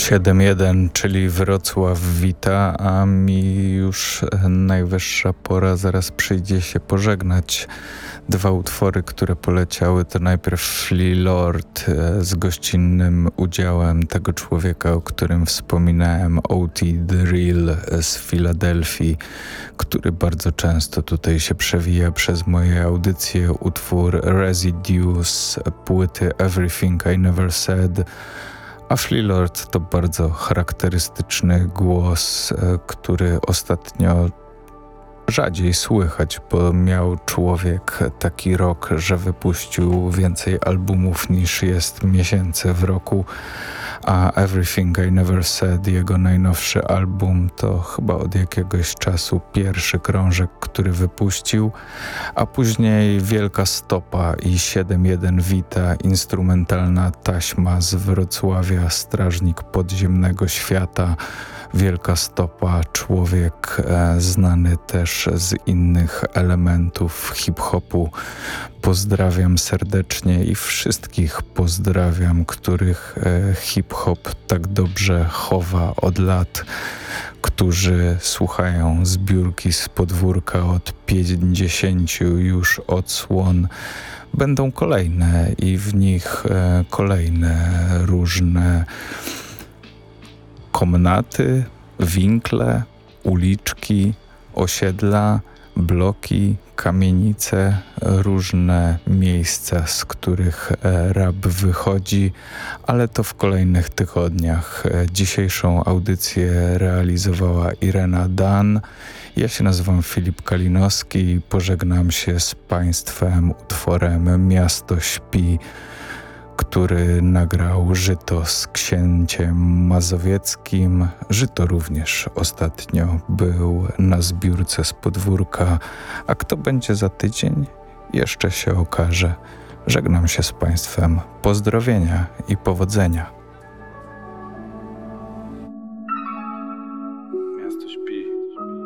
7:1, czyli Wrocław wita, a mi już najwyższa pora, zaraz przyjdzie się pożegnać. Dwa utwory, które poleciały, to najpierw Flea Lord z gościnnym udziałem tego człowieka, o którym wspominałem, O.T. The Real z Filadelfii, który bardzo często tutaj się przewija przez moje audycje. Utwór Residue z płyty Everything I Never Said. A Flea Lord to bardzo charakterystyczny głos, który ostatnio rzadziej słychać, bo miał człowiek taki rok, że wypuścił więcej albumów niż jest miesięcy w roku, a Everything I Never Said, jego najnowszy album, to chyba od jakiegoś czasu pierwszy krążek, który wypuścił, a później Wielka Stopa i 7:1 wita, instrumentalna taśma z Wrocławia, strażnik podziemnego świata. Wielka Stopa, człowiek znany też z innych elementów hip-hopu. Pozdrawiam serdecznie i wszystkich pozdrawiam, których hip-hop tak dobrze chowa od lat, którzy słuchają zbiórki z podwórka od 50 już odsłon. Będą kolejne i w nich kolejne różne komnaty, winkle, uliczki, osiedla, bloki, kamienice, różne miejsca, z których rap wychodzi, ale to w kolejnych tygodniach. Dzisiejszą audycję realizowała Irena Dan. Ja się nazywam Filip Kalinowski i pożegnam się z Państwem utworem Miasto śpi, który nagrał Żyto z księciem mazowieckim. Żyto również ostatnio był na zbiórce z podwórka, a kto będzie za tydzień, jeszcze się okaże. Żegnam się z Państwem. Pozdrowienia i powodzenia.